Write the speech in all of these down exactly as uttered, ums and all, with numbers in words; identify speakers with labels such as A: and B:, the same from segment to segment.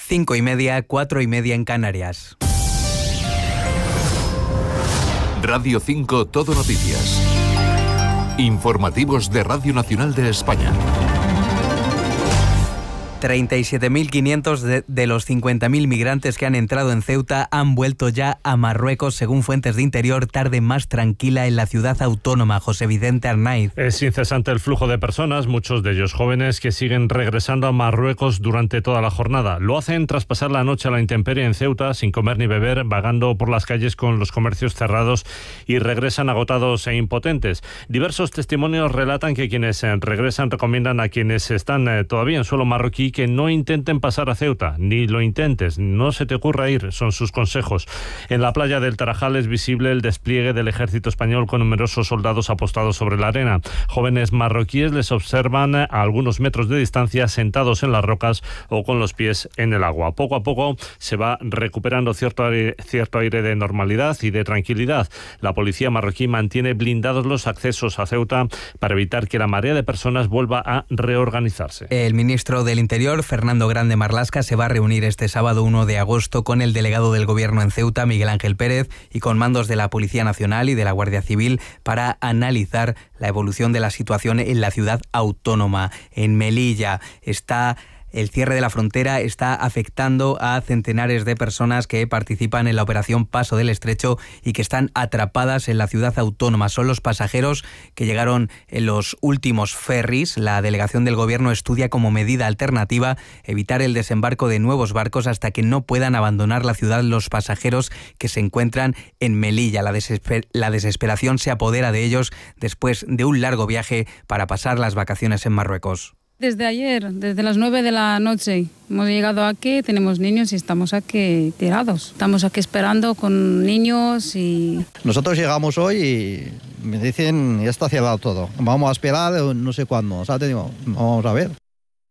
A: Cinco y media, cuatro y media en Canarias.
B: Radio cinco Todo Noticias. Informativos de Radio Nacional de España.
A: treinta y siete mil quinientos de, de los cincuenta mil migrantes que han entrado en Ceuta han vuelto ya a Marruecos, según fuentes de Interior, tarde más tranquila en la ciudad autónoma. José Vicente Arnaiz.
C: Es incesante el flujo de personas, muchos de ellos jóvenes, que siguen regresando a Marruecos durante toda la jornada. Lo hacen tras pasar la noche a la intemperie en Ceuta, sin comer ni beber, vagando por las calles con los comercios cerrados, y regresan agotados e impotentes. Diversos testimonios relatan que quienes regresan recomiendan a quienes están eh, todavía en suelo marroquí que no intenten pasar a Ceuta, ni lo intentes, no se te ocurra ir, son sus consejos. En la playa del Tarajal es visible el despliegue del ejército español con numerosos soldados apostados sobre la arena. Jóvenes marroquíes les observan a algunos metros de distancia, sentados en las rocas o con los pies en el agua. Poco a poco se va recuperando cierto aire, cierto aire de normalidad y de tranquilidad. La policía marroquí mantiene blindados los accesos a Ceuta para evitar que la marea de personas vuelva a reorganizarse.
A: El ministro del Interior, Fernando Grande Marlaska, se va a reunir este sábado uno de agosto con el delegado del Gobierno en Ceuta, Miguel Ángel Pérez, y con mandos de la Policía Nacional y de la Guardia Civil para analizar la evolución de la situación en la ciudad autónoma. En Melilla está... El cierre de la frontera está afectando a centenares de personas que participan en la operación Paso del Estrecho y que están atrapadas en la ciudad autónoma. Son los pasajeros que llegaron en los últimos ferries. La delegación del Gobierno estudia como medida alternativa evitar el desembarco de nuevos barcos hasta que no puedan abandonar la ciudad los pasajeros que se encuentran en Melilla. La, desesper- la desesperación se apodera de ellos después de un largo viaje para pasar las vacaciones en Marruecos.
D: Desde ayer, desde las nueve de la noche, hemos llegado aquí, tenemos niños y estamos aquí tirados. Estamos aquí esperando con niños y...
E: Nosotros llegamos hoy y me dicen, ya está cerrado todo. Vamos a esperar no sé cuándo. O sea, te digo, vamos a ver.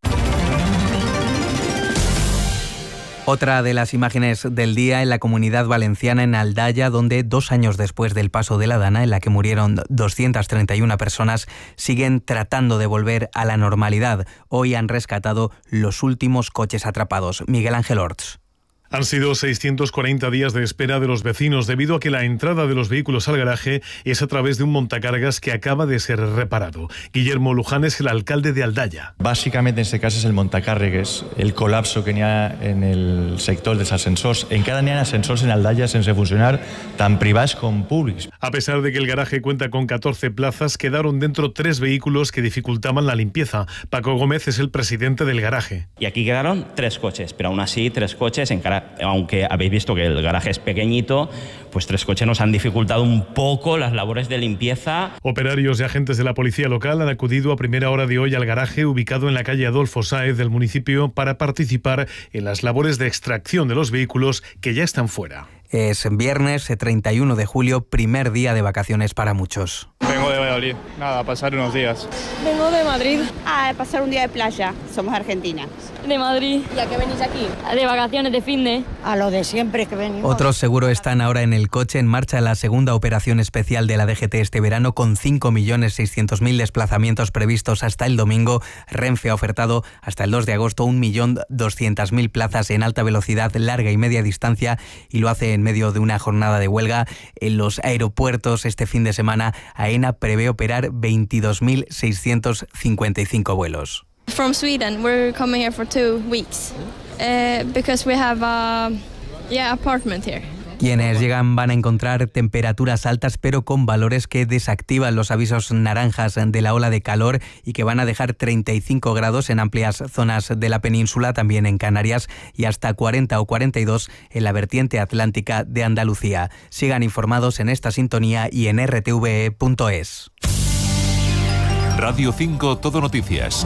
A: Otra de las imágenes del día en la Comunidad Valenciana, en Aldaya, donde dos años después del paso de la Dana, en la que murieron doscientas treinta y una personas, siguen tratando de volver a la normalidad. Hoy han rescatado los últimos coches atrapados. Miguel Ángel Orts.
F: Han sido seiscientos cuarenta días de espera de los vecinos debido a que la entrada de los vehículos al garaje es a través de un montacargas que acaba de ser reparado. Guillermo Luján es el alcalde de Aldaya.
G: Básicamente en este caso es el montacargas, el colapso que n'hi ha en el sector dels ascensors. Encara n'hi ha ascensors en Aldaya sense funcionar, tant privats com públics.
F: A pesar de que el garaje cuenta con catorce plazas, quedaron dentro tres vehículos que dificultaban la limpieza. Paco Gómez es el presidente del garaje.
H: Y aquí quedaron tres coches, pero aún así tres coches en cara. Aunque habéis visto que el garaje es pequeñito, pues tres coches nos han dificultado un poco las labores de limpieza.
F: Operarios y agentes de la policía local han acudido a primera hora de hoy al garaje ubicado en la calle Adolfo Sáez del municipio para participar en las labores de extracción de los vehículos que ya están fuera.
A: Es viernes treinta y uno de julio, primer día de vacaciones para muchos.
I: Vengo de Valladolid, nada, a pasar unos días.
J: Vengo de Madrid. A pasar un día de playa, somos argentinas.
K: De Madrid.
J: ¿Y a qué venís aquí?
K: De vacaciones, de fin de...
J: A lo de siempre que venimos.
A: Otros seguro están ahora en el coche. En marcha la segunda operación especial de la D G T este verano, con cinco millones seiscientos mil desplazamientos previstos hasta el domingo. Renfe ha ofertado hasta el dos de agosto un millón doscientas mil plazas en alta velocidad, larga y media distancia, y lo hace en medio de una jornada de huelga en los aeropuertos. Este fin de semana, AENA prevé operar veintidós mil seiscientos cincuenta y cinco vuelos.
L: From Sweden, we're coming here for two weeks uh, because we have a yeah apartment here.
A: Quienes llegan van a encontrar temperaturas altas, pero con valores que desactivan los avisos naranjas de la ola de calor y que van a dejar treinta y cinco grados en amplias zonas de la península, también en Canarias, y hasta cuarenta o cuarenta y dos en la vertiente atlántica de Andalucía. Sigan informados en esta sintonía y en r t v e punto es.
B: Radio cinco Todo Noticias.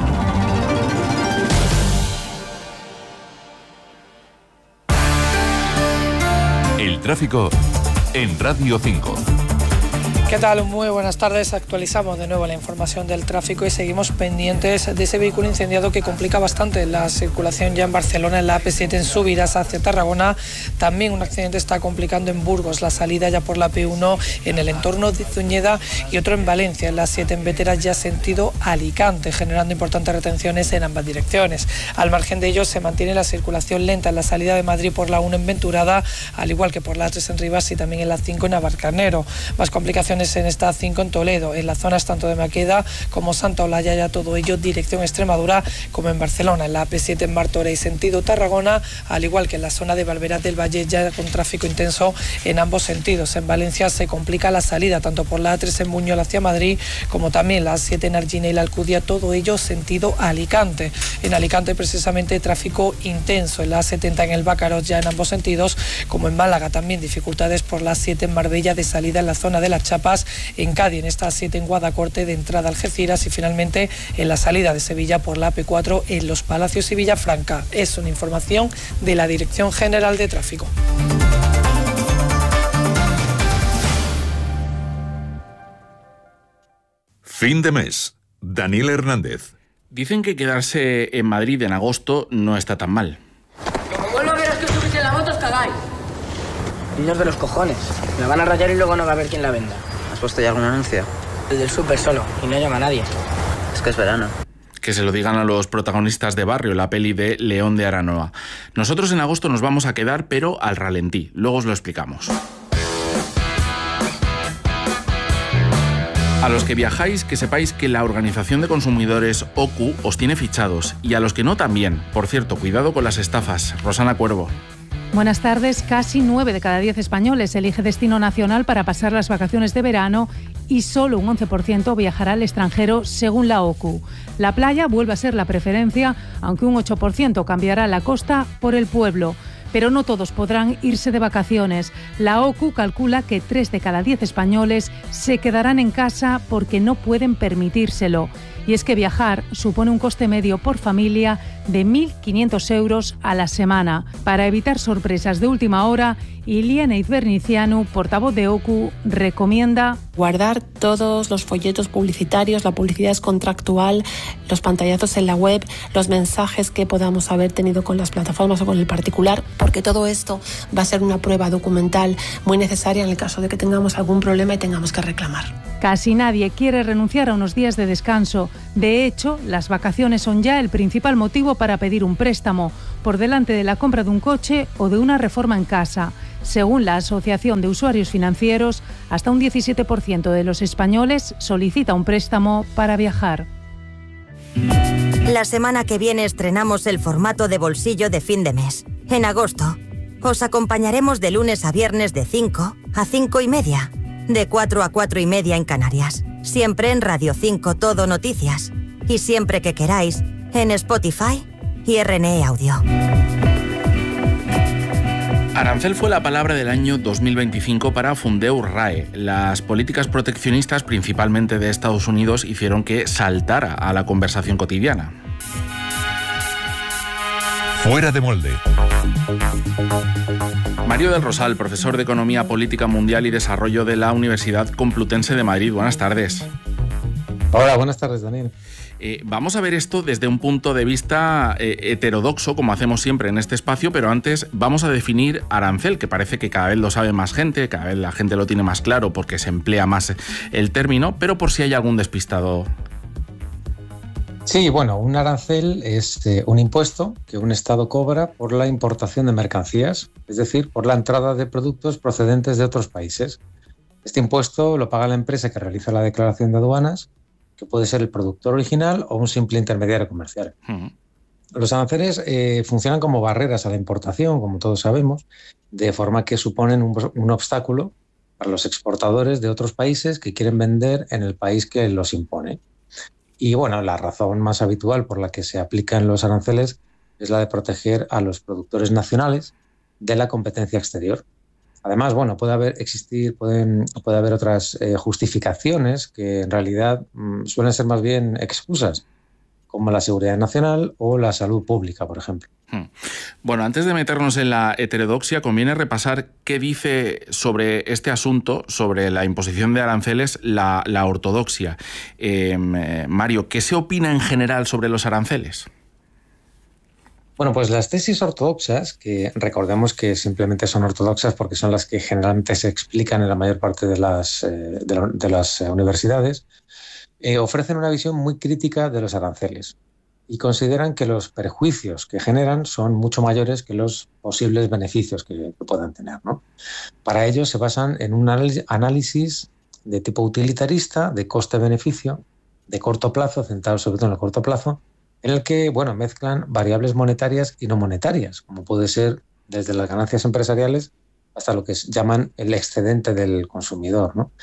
B: El tráfico en Radio cinco.
M: ¿Qué tal? Muy buenas tardes. Actualizamos de nuevo la información del tráfico y seguimos pendientes de ese vehículo incendiado que complica bastante la circulación ya en Barcelona, en la A P siete en subidas hacia Tarragona. También un accidente está complicando en Burgos la salida ya por la P uno en el entorno de Zuñeda y otro en Valencia, en la siete en Bétera ya sentido Alicante, generando importantes retenciones en ambas direcciones. Al margen de ello se mantiene la circulación lenta en la salida de Madrid por la uno en Venturada, al igual que por la A tres en Rivas y también en la cinco en Navalcarnero. Más complicaciones en esta A cinco en Toledo, en las zonas tanto de Maqueda como Santa Olalla, ya todo ello dirección Extremadura, como en Barcelona, en la A P siete en Martorell sentido Tarragona, al igual que en la zona de Valverat del Valle, ya con tráfico intenso en ambos sentidos. En Valencia se complica la salida tanto por la A tres en Buñol hacia Madrid, como también la A siete en Argina y la Alcudia, todo ello sentido Alicante. En Alicante precisamente tráfico intenso, en la A setenta en el Bácaros ya en ambos sentidos, como en Málaga también dificultades por la A siete en Marbella de salida en la zona de las Chapas, en Cádiz en esta A siete en Guadacorte de entrada a Algeciras y finalmente en la salida de Sevilla por la A P cuatro en Los Palacios y Villafranca. Es una información de la Dirección General de Tráfico.
B: Fin de mes. Daniel Hernández.
N: Dicen que quedarse en Madrid en agosto no está tan mal.
O: Como vuelvo a veros que os subís en la moto, os cagáis. Niños de los cojones. La van a rayar y luego no va a haber quien la venda.
P: ¿Has puesto ya alguna anuncia?
O: El del súper solo, y no llama a nadie.
P: Es que es verano.
N: Que se lo digan a los protagonistas de Barrio, la peli de León de Aranoa. Nosotros en agosto nos vamos a quedar, pero al ralentí. Luego os lo explicamos. A los que viajáis, que sepáis que la Organización de Consumidores O C U os tiene fichados. Y a los que no también. Por cierto, cuidado con las estafas. Rosana Cuervo.
Q: Buenas tardes. Casi nueve de cada diez españoles elige destino nacional para pasar las vacaciones de verano y solo un once por ciento viajará al extranjero, según la O C U. La playa vuelve a ser la preferencia, aunque un ocho por ciento cambiará la costa por el pueblo. Pero no todos podrán irse de vacaciones. La O C U calcula que tres de cada diez españoles se quedarán en casa porque no pueden permitírselo. Y es que viajar supone un coste medio por familia de mil quinientos euros a la semana. Para evitar sorpresas de última hora, Iliana Izbernicianu, portavoz de O C U, recomienda
R: guardar todos los folletos publicitarios, la publicidad es contractual, los pantallazos en la web, los mensajes que podamos haber tenido con las plataformas o con el particular, porque todo esto va a ser una prueba documental muy necesaria en el caso de que tengamos algún problema y tengamos que reclamar.
Q: Casi nadie quiere renunciar a unos días de descanso. De hecho, las vacaciones son ya el principal motivo para pedir un préstamo, por delante de la compra de un coche o de una reforma en casa. Según la Asociación de Usuarios Financieros, hasta un diecisiete por ciento de los españoles solicita un préstamo para viajar.
S: La semana que viene estrenamos el formato de bolsillo de fin de mes. En agosto, os acompañaremos de lunes a viernes de cinco a cinco y media, de cuatro a cuatro y media en Canarias. Siempre en Radio cinco Todo Noticias. Y siempre que queráis, en Spotify y R N E Audio.
N: Arancel fue la palabra del año dos mil veinticinco para Fundeu RAE. Las políticas proteccionistas, principalmente de Estados Unidos, hicieron que saltara a la conversación cotidiana.
B: Fuera de molde.
N: Mario del Rosal, profesor de Economía Política Mundial y Desarrollo de la Universidad Complutense de Madrid. Buenas tardes.
T: Hola, buenas tardes, Daniel.
N: Eh, vamos a ver esto desde un punto de vista eh, heterodoxo, como hacemos siempre en este espacio, pero antes vamos a definir arancel, que parece que cada vez lo sabe más gente, cada vez la gente lo tiene más claro porque se emplea más el término, pero por si hay algún despistado.
T: Sí, bueno, un arancel es eh, un impuesto que un Estado cobra por la importación de mercancías, es decir, por la entrada de productos procedentes de otros países. Este impuesto lo paga la empresa que realiza la declaración de aduanas, que puede ser el productor original o un simple intermediario comercial. Uh-huh. Los aranceles eh, funcionan como barreras a la importación, como todos sabemos, de forma que suponen un, un obstáculo para los exportadores de otros países que quieren vender en el país que los impone. Y bueno, la razón más habitual por la que se aplican los aranceles es la de proteger a los productores nacionales de la competencia exterior. Además, bueno, puede haber existir, pueden, puede haber otras eh, justificaciones que en realidad mmm, suelen ser más bien excusas, como la seguridad nacional o la salud pública, por ejemplo.
N: Hmm. Bueno, antes de meternos en la heterodoxia, conviene repasar qué dice sobre este asunto, sobre la imposición de aranceles, la, la ortodoxia. Eh, Mario, ¿qué se opina en general sobre los aranceles?
T: Bueno, pues las tesis ortodoxas, que recordemos que simplemente son ortodoxas porque son las que generalmente se explican en la mayor parte de las, eh, de, la, de las eh, universidades, eh, ofrecen una visión muy crítica de los aranceles y consideran que los perjuicios que generan son mucho mayores que los posibles beneficios que, que puedan tener, ¿no? Para ello se basan en un análisis de tipo utilitarista, de coste-beneficio, de corto plazo, centrado sobre todo en el corto plazo, en el que, bueno, mezclan variables monetarias y no monetarias, como puede ser desde las ganancias empresariales hasta lo que llaman el excedente del consumidor, ¿no?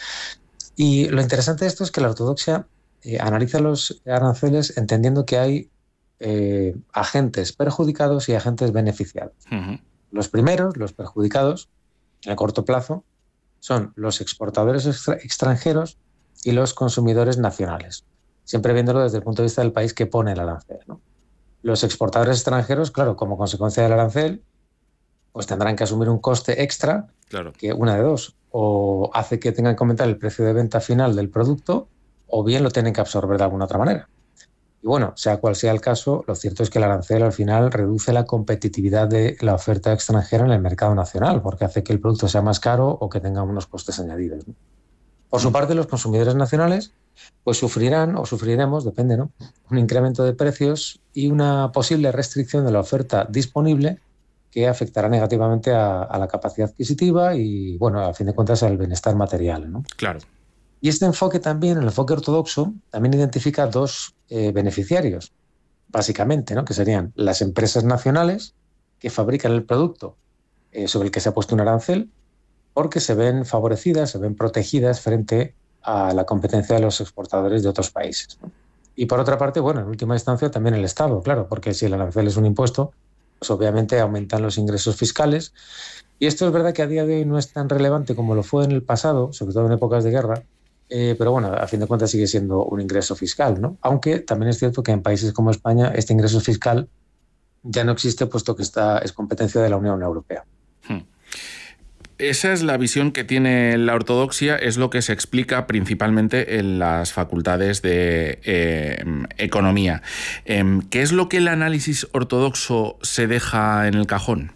T: Y lo interesante de esto es que la ortodoxia eh, analiza los aranceles entendiendo que hay eh, agentes perjudicados y agentes beneficiados. Uh-huh. Los primeros, los perjudicados, en el corto plazo, son los exportadores extra- extranjeros y los consumidores nacionales, siempre viéndolo desde el punto de vista del país que pone el arancel, ¿no? Los exportadores extranjeros, claro, como consecuencia del arancel, pues tendrán que asumir un coste extra, claro, que una de dos, o hace que tengan que aumentar el precio de venta final del producto, o bien lo tienen que absorber de alguna otra manera. Y bueno, sea cual sea el caso, lo cierto es que el arancel al final reduce la competitividad de la oferta extranjera en el mercado nacional, porque hace que el producto sea más caro o que tenga unos costes añadidos, ¿no? Por su parte, los consumidores nacionales pues sufrirán o sufriremos, depende, ¿no?, un incremento de precios y una posible restricción de la oferta disponible que afectará negativamente a, a la capacidad adquisitiva y, bueno, a fin de cuentas, al bienestar material, ¿no?
N: Claro.
T: Y este enfoque también, el enfoque ortodoxo, también identifica dos eh, beneficiarios, básicamente, ¿no?, que serían las empresas nacionales que fabrican el producto eh, sobre el que se ha puesto un arancel, porque se ven favorecidas, se ven protegidas frente a la competencia de los exportadores de otros países, ¿no? Y por otra parte, bueno, en última instancia también el Estado, claro, porque si el arancel es un impuesto, pues obviamente aumentan los ingresos fiscales. Y esto es verdad que a día de hoy no es tan relevante como lo fue en el pasado, sobre todo en épocas de guerra, eh, pero bueno, a fin de cuentas sigue siendo un ingreso fiscal, ¿no? Aunque también es cierto que en países como España este ingreso fiscal ya no existe, puesto que está, es competencia de la Unión Europea.
N: Hmm. Esa es la visión que tiene la ortodoxia, es lo que se explica principalmente en las facultades de eh, economía. Eh, ¿Qué es lo que el análisis ortodoxo se deja en el cajón?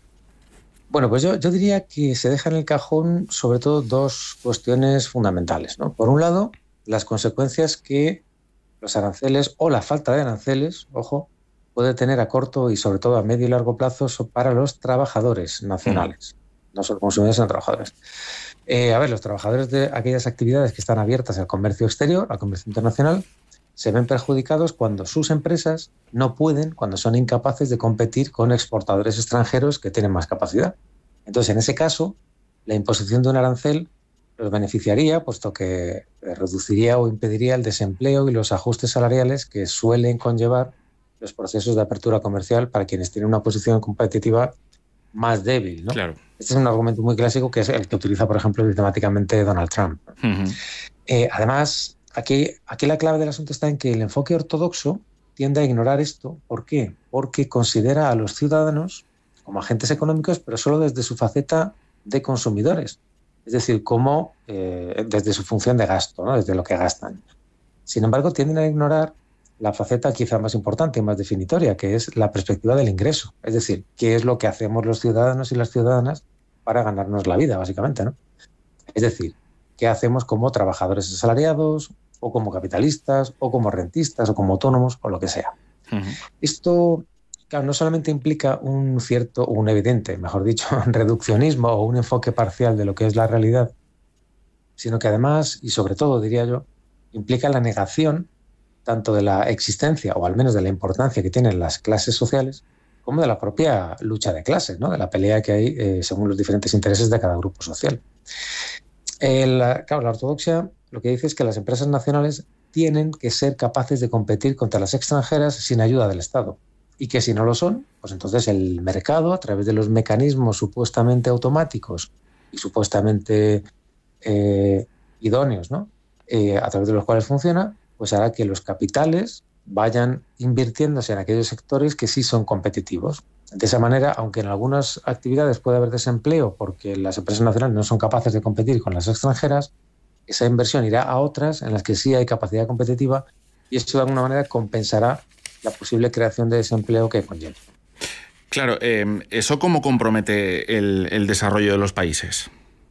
T: Bueno, pues yo, yo diría que se deja en el cajón sobre todo dos cuestiones fundamentales, ¿no? Por un lado, las consecuencias que los aranceles o la falta de aranceles, ojo, puede tener a corto y sobre todo a medio y largo plazo para los trabajadores nacionales. Mm. No solo consumidores, sino trabajadores. Eh, a ver, los trabajadores de aquellas actividades que están abiertas al comercio exterior, al comercio internacional, se ven perjudicados cuando sus empresas no pueden, cuando son incapaces de competir con exportadores extranjeros que tienen más capacidad. Entonces, en ese caso, la imposición de un arancel los beneficiaría, puesto que reduciría o impediría el desempleo y los ajustes salariales que suelen conllevar los procesos de apertura comercial para quienes tienen una posición competitiva más débil, ¿no?
N: Claro.
T: Este es un argumento muy clásico que es el que utiliza, por ejemplo, sistemáticamente Donald Trump. Uh-huh. Eh, además, aquí, aquí la clave del asunto está en que el enfoque ortodoxo tiende a ignorar esto. ¿Por qué? Porque considera a los ciudadanos como agentes económicos, pero solo desde su faceta de consumidores. Es decir, como eh, desde su función de gasto, ¿no?, desde lo que gastan. Sin embargo, tienden a ignorar la faceta quizá más importante y más definitoria, que es la perspectiva del ingreso. Es decir, qué es lo que hacemos los ciudadanos y las ciudadanas para ganarnos la vida, básicamente, ¿no? Es decir, qué hacemos como trabajadores asalariados, o como capitalistas, o como rentistas, o como autónomos, o lo que sea. Uh-huh. Esto, claro, no solamente implica un cierto, o un evidente, mejor dicho, reduccionismo o un enfoque parcial de lo que es la realidad, sino que además, y sobre todo, diría yo, implica la negación tanto de la existencia, o al menos de la importancia que tienen las clases sociales, como de la propia lucha de clases, ¿no?, de la pelea que hay eh, según los diferentes intereses de cada grupo social. Eh, la, claro, la ortodoxia lo que dice es que las empresas nacionales tienen que ser capaces de competir contra las extranjeras sin ayuda del Estado, y que si no lo son, pues entonces el mercado, a través de los mecanismos supuestamente automáticos y supuestamente eh, idóneos, ¿no?, eh, a través de los cuales funciona, pues hará que los capitales vayan invirtiéndose en aquellos sectores que sí son competitivos. De esa manera, aunque en algunas actividades puede haber desempleo porque las empresas nacionales no son capaces de competir con las extranjeras, esa inversión irá a otras en las que sí hay capacidad competitiva y esto de alguna manera compensará la posible creación de desempleo que conlleva.
N: Claro, eh, ¿eso cómo compromete el, el desarrollo de los países?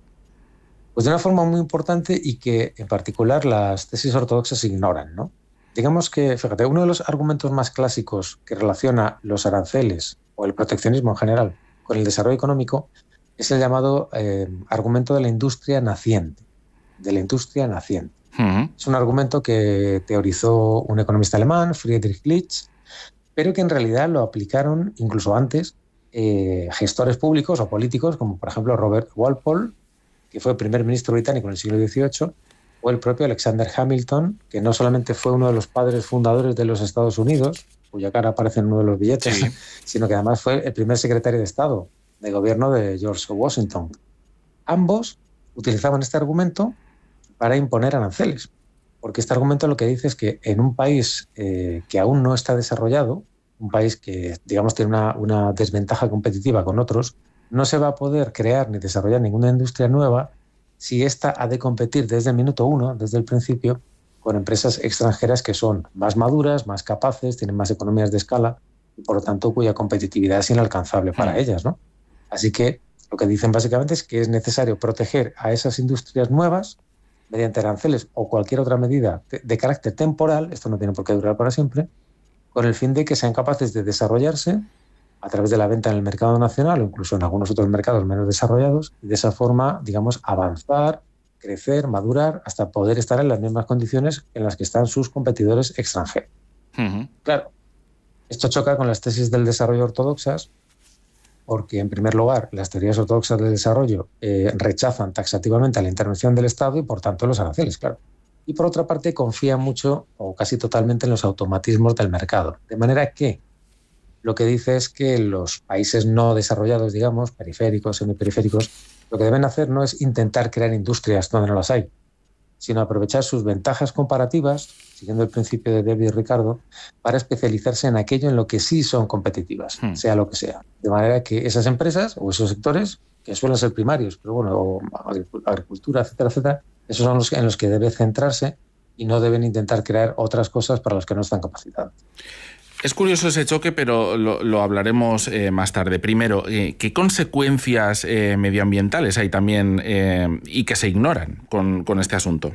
T: Pues de una forma muy importante y que en particular las tesis ortodoxas ignoran, ¿no? Digamos que, fíjate, uno de los argumentos más clásicos que relaciona los aranceles o el proteccionismo en general con el desarrollo económico es el llamado eh, argumento de la industria naciente, de la industria naciente. Uh-huh. Es un argumento que teorizó un economista alemán, Friedrich List, pero que en realidad lo aplicaron incluso antes eh, gestores públicos o políticos, como por ejemplo Robert Walpole, que fue primer ministro británico en el siglo dieciocho, o el propio Alexander Hamilton, que no solamente fue uno de los padres fundadores de los Estados Unidos, cuya cara aparece en uno de los billetes, sí, sino que además fue el primer secretario de Estado de gobierno de George Washington. Ambos utilizaban este argumento para imponer aranceles, porque este argumento lo que dice es que en un país eh, que aún no está desarrollado, un país que, digamos, tiene una, una desventaja competitiva con otros, no se va a poder crear ni desarrollar ninguna industria nueva si ésta ha de competir desde el minuto uno, desde el principio, con empresas extranjeras que son más maduras, más capaces, tienen más economías de escala y, por lo tanto, cuya competitividad es inalcanzable para mm. ellas, ¿no? Así que lo que dicen básicamente es que es necesario proteger a esas industrias nuevas mediante aranceles o cualquier otra medida de, de carácter temporal, esto no tiene por qué durar para siempre, con el fin de que sean capaces de desarrollarse a través de la venta en el mercado nacional o incluso en algunos otros mercados menos desarrollados, y de esa forma, digamos, avanzar, crecer, madurar, hasta poder estar en las mismas condiciones en las que están sus competidores extranjeros. Uh-huh. Claro, esto choca con las tesis del desarrollo ortodoxas, porque, en primer lugar, las teorías ortodoxas del desarrollo eh, rechazan taxativamente la intervención del Estado y, por tanto, los aranceles, claro. Y, por otra parte, confían mucho o casi totalmente en los automatismos del mercado. De manera que lo que dice es que los países no desarrollados, digamos, periféricos, semiperiféricos, lo que deben hacer no es intentar crear industrias donde no las hay, sino aprovechar sus ventajas comparativas, siguiendo el principio de David Ricardo, para especializarse en aquello en lo que sí son competitivas, hmm. sea lo que sea. De manera que esas empresas o esos sectores, que suelen ser primarios, pero bueno, o agricultura, etcétera, etcétera, esos son los en los que debe centrarse y no deben intentar crear otras cosas para las que no están capacitados.
N: Es curioso ese choque, pero lo, lo hablaremos eh, más tarde. Primero, eh, ¿qué consecuencias eh, medioambientales hay también eh, y que se ignoran con, con este asunto?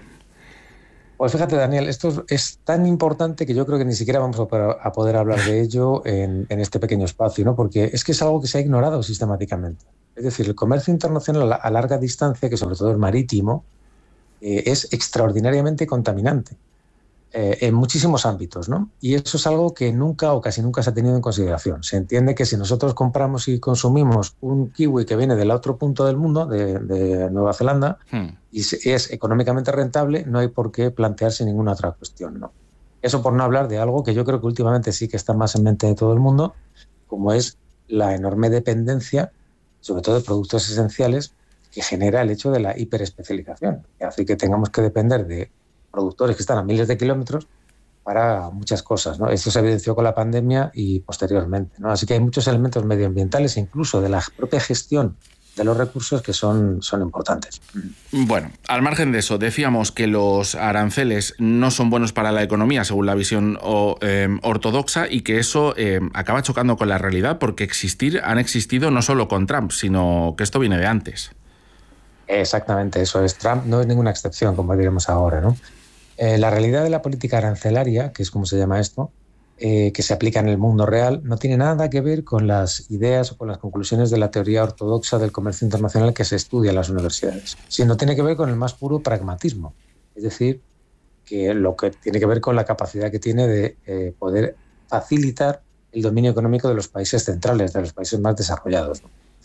T: Pues fíjate, Daniel, esto es tan importante que yo creo que ni siquiera vamos a poder hablar de ello en, en este pequeño espacio, ¿no? Porque es que es algo que se ha ignorado sistemáticamente. Es decir, el comercio internacional a larga distancia, que sobre todo es marítimo, eh, es extraordinariamente contaminante. Eh, en muchísimos ámbitos, ¿no? Y eso es algo que nunca o casi nunca se ha tenido en consideración. Se entiende que si nosotros compramos y consumimos un kiwi que viene del otro punto del mundo, de, de Nueva Zelanda, hmm. y es económicamente rentable, no hay por qué plantearse ninguna otra cuestión, ¿no? Eso por no hablar de algo que yo creo que últimamente sí que está más en mente de todo el mundo, como es la enorme dependencia, sobre todo de productos esenciales, que genera el hecho de la hiperespecialización, que hace que tengamos que depender de productores que están a miles de kilómetros para muchas cosas, ¿no? Esto se evidenció con la pandemia y posteriormente, ¿no? Así que hay muchos elementos medioambientales e incluso de la propia gestión de los recursos que son, son importantes.
N: Bueno, al margen de eso, decíamos que los aranceles no son buenos para la economía según la visión o, eh, ortodoxa y que eso eh, acaba chocando con la realidad porque existir han existido no solo con Trump, sino que esto viene de antes.
T: Exactamente, eso es. Trump no es ninguna excepción, como diremos ahora, ¿no? Eh, la realidad de la política arancelaria, que es como se llama esto, eh, que se aplica en el mundo real, no tiene nada que ver con las ideas o con las conclusiones de la teoría ortodoxa del comercio internacional que se estudia en las universidades, sino tiene que ver con el más puro pragmatismo. Es decir, que lo que tiene que ver con la capacidad que tiene de eh, poder facilitar el dominio económico de los países centrales, de los países más desarrollados, ¿no?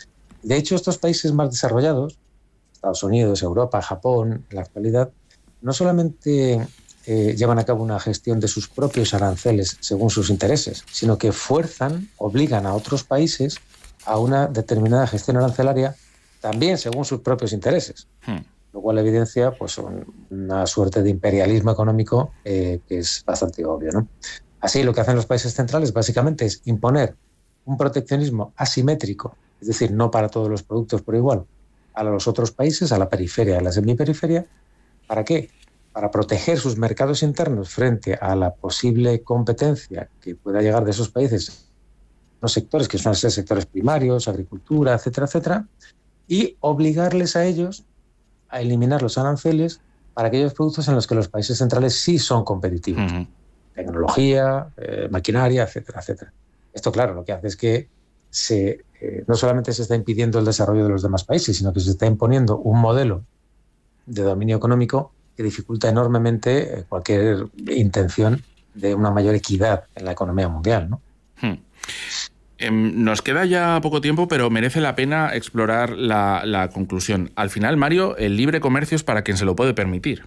T: De hecho, estos países más desarrollados, Estados Unidos, Europa, Japón, en la actualidad, no solamente eh, llevan a cabo una gestión de sus propios aranceles según sus intereses, sino que fuerzan, obligan a otros países a una determinada gestión arancelaria también según sus propios intereses, hmm. lo cual evidencia pues, un, una suerte de imperialismo económico eh, que es bastante obvio, ¿no? Así, lo que hacen los países centrales básicamente es imponer un proteccionismo asimétrico, es decir, no para todos los productos por igual, a los otros países, a la periferia, a la semiperiferia. ¿Para qué? Para proteger sus mercados internos frente a la posible competencia que pueda llegar de esos países, los sectores que son ser sectores primarios, agricultura, etcétera, etcétera, y obligarles a ellos a eliminar los aranceles para aquellos productos en los que los países centrales sí son competitivos. Uh-huh. Tecnología, eh, maquinaria, etcétera, etcétera. Esto, claro, lo que hace es que se, eh, no solamente se está impidiendo el desarrollo de los demás países, sino que se está imponiendo un modelo de dominio económico que dificulta enormemente cualquier intención de una mayor equidad en la economía mundial, ¿no?
N: Hmm. Eh, nos queda ya poco tiempo, pero merece la pena explorar la, la conclusión. Al final, Mario, el libre comercio es para quien se lo puede permitir.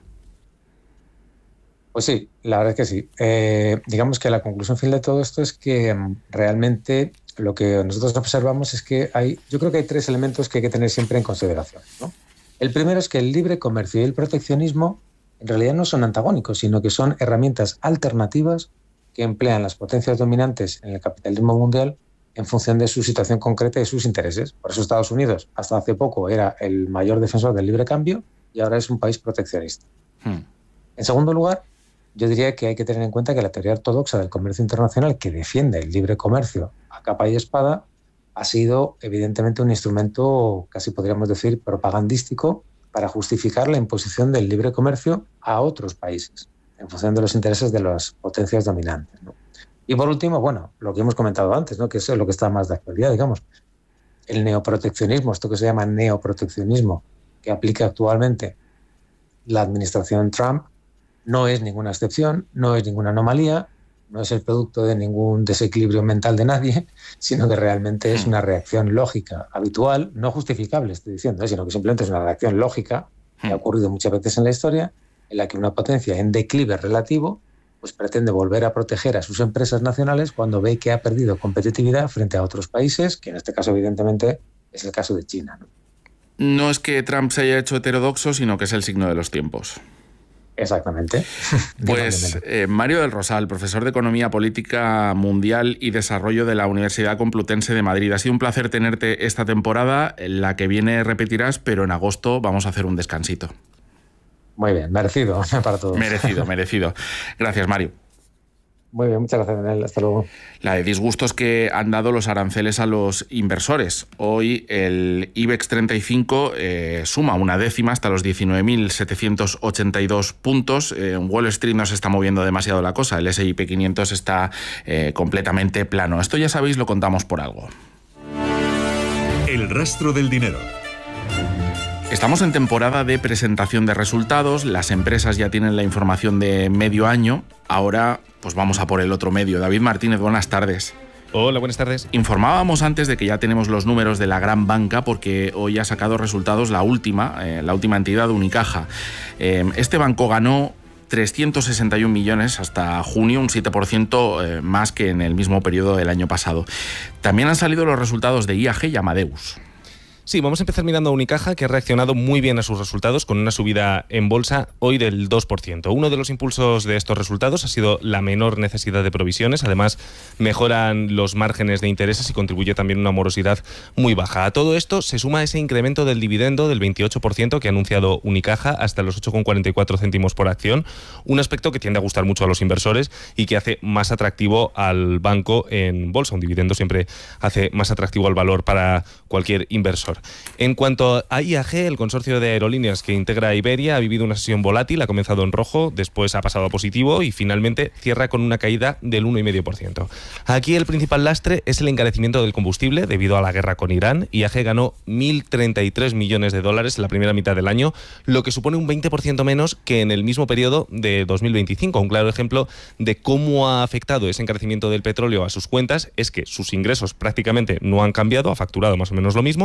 T: Pues sí, la verdad es que sí. Eh, digamos que la conclusión final de todo esto es que um, realmente lo que nosotros observamos es que hay, yo creo que hay tres elementos que hay que tener siempre en consideración, ¿no? El primero es que el libre comercio y el proteccionismo en realidad no son antagónicos, sino que son herramientas alternativas que emplean las potencias dominantes en el capitalismo mundial en función de su situación concreta y sus intereses. Por eso Estados Unidos hasta hace poco era el mayor defensor del libre cambio y ahora es un país proteccionista. Hmm. En segundo lugar, yo diría que hay que tener en cuenta que la teoría ortodoxa del comercio internacional, que defiende el libre comercio a capa y espada, ha sido evidentemente un instrumento, casi podríamos decir, propagandístico para justificar la imposición del libre comercio a otros países, en función de los intereses de las potencias dominantes, ¿no? Y por último, bueno, lo que hemos comentado antes, ¿no? Que es lo que está más de actualidad, digamos, el neoproteccionismo, esto que se llama neoproteccionismo, que aplica actualmente la administración Trump, no es ninguna excepción, no es ninguna anomalía, no es el producto de ningún desequilibrio mental de nadie, sino que realmente es una reacción lógica habitual, no justificable, estoy diciendo, ¿eh? Sino que simplemente es una reacción lógica que ha ocurrido muchas veces en la historia, en la que una potencia en declive relativo pues pretende volver a proteger a sus empresas nacionales cuando ve que ha perdido competitividad frente a otros países, que en este caso evidentemente es el caso de China, ¿no?
N: No es que Trump se haya hecho heterodoxo, sino que es el signo de los tiempos.
T: Exactamente.
N: Pues eh, Mario del Rosal, profesor de Economía Política Mundial y Desarrollo de la Universidad Complutense de Madrid. Ha sido un placer tenerte esta temporada. La que viene repetirás, pero en agosto vamos a hacer un descansito.
T: Muy bien, merecido para todos.
N: Merecido, merecido. Gracias, Mario.
T: Muy bien, muchas gracias, Daniel. Hasta luego.
N: La de disgustos que han dado los aranceles a los inversores. Hoy el IBEX treinta y cinco eh, suma una décima hasta los diecinueve mil setecientos ochenta y dos puntos. Eh, en Wall Street no se está moviendo demasiado la cosa. El ese y pe quinientos está eh, completamente plano. Esto ya sabéis, lo contamos por algo.
B: El rastro del dinero.
N: Estamos en temporada de presentación de resultados, las empresas ya tienen la información de medio año, ahora pues vamos a por el otro medio. David Martínez, buenas tardes.
U: Hola, buenas tardes.
N: Informábamos antes de que ya tenemos los números de la gran banca porque hoy ha sacado resultados la última, eh, la última entidad, Unicaja. Eh, este banco ganó trescientos sesenta y un millones hasta junio, un siete por ciento eh, más que en el mismo periodo del año pasado. También han salido los resultados de I A G y Amadeus.
U: Sí, vamos a empezar mirando a Unicaja, que ha reaccionado muy bien a sus resultados con una subida en bolsa hoy del dos por ciento. Uno de los impulsos de estos resultados ha sido la menor necesidad de provisiones. Además, mejoran los márgenes de intereses y contribuye también una morosidad muy baja. A todo esto se suma ese incremento del dividendo del veintiocho por ciento que ha anunciado Unicaja hasta los ocho con cuarenta y cuatro céntimos por acción. Un aspecto que tiende a gustar mucho a los inversores y que hace más atractivo al banco en bolsa. Un dividendo siempre hace más atractivo al valor para cualquier inversor. En cuanto a I A G, el consorcio de aerolíneas que integra a Iberia ha vivido una sesión volátil, ha comenzado en rojo, después ha pasado a positivo y finalmente cierra con una caída del uno coma cinco por ciento. Aquí el principal lastre es el encarecimiento del combustible debido a la guerra con Irán. I A G ganó mil treinta y tres millones de dólares en la primera mitad del año, lo que supone un veinte por ciento menos que en el mismo periodo de dos mil veinticinco. Un claro ejemplo de cómo ha afectado ese encarecimiento del petróleo a sus cuentas es que sus ingresos prácticamente no han cambiado, ha facturado más o menos lo mismo, y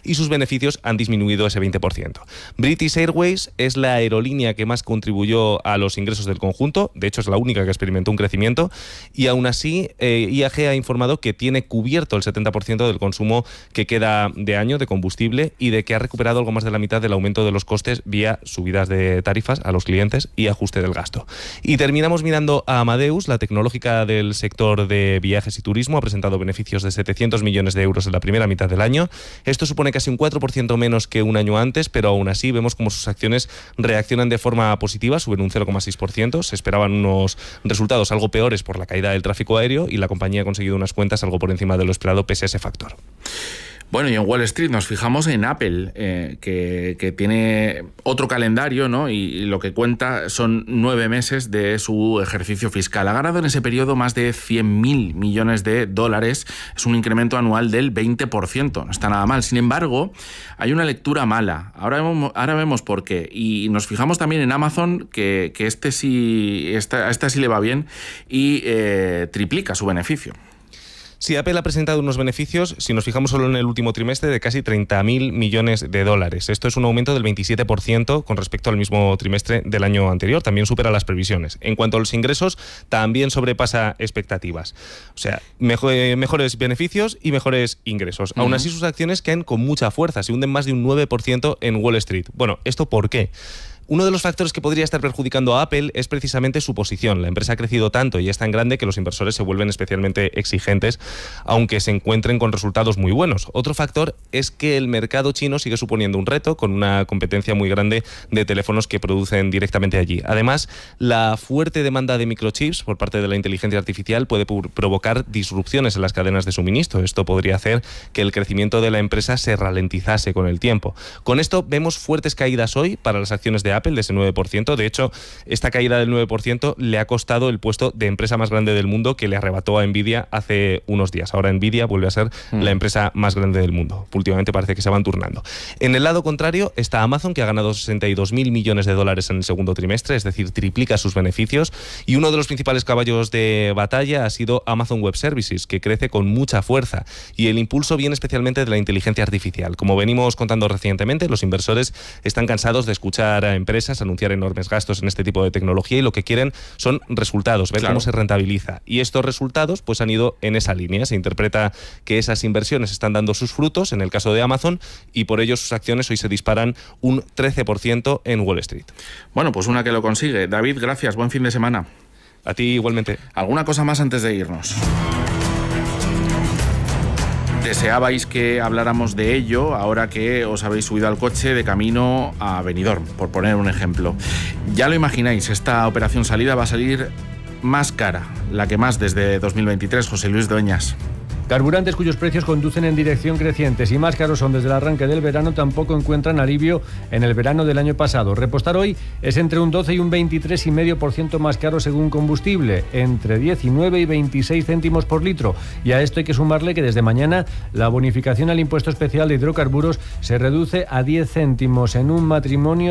U: y sus beneficios han disminuido ese veinte por ciento. British Airways es la aerolínea que más contribuyó a los ingresos del conjunto, de hecho es la única que experimentó un crecimiento, y aún así eh, I A G ha informado que tiene cubierto el setenta por ciento del consumo que queda de año de combustible y de que ha recuperado algo más de la mitad del aumento de los costes vía subidas de tarifas a los clientes y ajuste del gasto. Y terminamos mirando a Amadeus, la tecnológica del sector de viajes y turismo, ha presentado beneficios de setecientos millones de euros en la primera mitad del año. Esto supone casi un cuatro por ciento menos que un año antes, pero aún así vemos como sus acciones reaccionan de forma positiva, suben un cero coma seis por ciento. Se esperaban unos resultados algo peores por la caída del tráfico aéreo y la compañía ha conseguido unas cuentas algo por encima de lo esperado pese a ese factor.
N: Bueno, y en Wall Street nos fijamos en Apple, eh, que, que tiene otro calendario, ¿no? Y, y lo que cuenta son nueve meses de su ejercicio fiscal. Ha ganado en ese periodo más de cien mil millones de dólares. Es un incremento anual del veinte por ciento. No está nada mal. Sin embargo, hay una lectura mala. Ahora vemos, ahora vemos por qué. Y nos fijamos también en Amazon, que, que este sí, esta, esta sí le va bien y eh, triplica su beneficio.
U: Sí, Apple ha presentado unos beneficios, si nos fijamos solo en el último trimestre, de casi treinta mil millones de dólares. Esto es un aumento del veintisiete por ciento con respecto al mismo trimestre del año anterior. También supera las previsiones. En cuanto a los ingresos, también sobrepasa expectativas. O sea, mejor, mejores beneficios y mejores ingresos. Uh-huh. Aún así, sus acciones caen con mucha fuerza. Se hunden más de un nueve por ciento en Wall Street. Bueno, ¿esto por qué? Uno de los factores que podría estar perjudicando a Apple es precisamente su posición. La empresa ha crecido tanto y es tan grande que los inversores se vuelven especialmente exigentes, aunque se encuentren con resultados muy buenos. Otro factor es que el mercado chino sigue suponiendo un reto, con una competencia muy grande de teléfonos que producen directamente allí. Además, la fuerte demanda de microchips por parte de la inteligencia artificial puede provocar disrupciones en las cadenas de suministro. Esto podría hacer que el crecimiento de la empresa se ralentizase con el tiempo. Con esto vemos fuertes caídas hoy para las acciones de Apple, Apple de ese nueve por ciento. De hecho, esta caída del nueve por ciento le ha costado el puesto de empresa más grande del mundo que le arrebató a Nvidia hace unos días. Ahora Nvidia vuelve a ser mm. la empresa más grande del mundo. Últimamente parece que se van turnando. En el lado contrario está Amazon, que ha ganado sesenta y dos mil millones de dólares en el segundo trimestre, es decir, triplica sus beneficios. Y uno de los principales caballos de batalla ha sido Amazon Web Services, que crece con mucha fuerza. Y el impulso viene especialmente de la inteligencia artificial. Como venimos contando recientemente, los inversores están cansados de escuchar a empresas anunciar enormes gastos en este tipo de tecnología y lo que quieren son resultados, ver claro. cómo se rentabiliza. Y estos resultados pues han ido en esa línea. Se interpreta que esas inversiones están dando sus frutos en el caso de Amazon y por ello sus acciones hoy se disparan un trece por ciento en Wall Street.
N: Bueno, pues una que lo consigue. David, gracias. Buen fin de semana.
U: A ti igualmente.
N: ¿Alguna cosa más antes de irnos? Deseabais que habláramos de ello ahora que os habéis subido al coche de camino a Benidorm, por poner un ejemplo. Ya lo imagináis, esta operación salida va a salir más cara, la que más desde dos mil veintitrés. José Luis Dueñas.
C: Carburantes cuyos precios conducen en dirección creciente y más caros son desde el arranque del verano tampoco encuentran alivio en el verano del año pasado. Repostar hoy es entre un doce y un veintitrés coma cinco por ciento más caro según combustible, entre diecinueve y veintiséis céntimos por litro. Y a esto hay que sumarle que desde mañana la bonificación al impuesto especial de hidrocarburos se reduce a diez céntimos en un matrimonio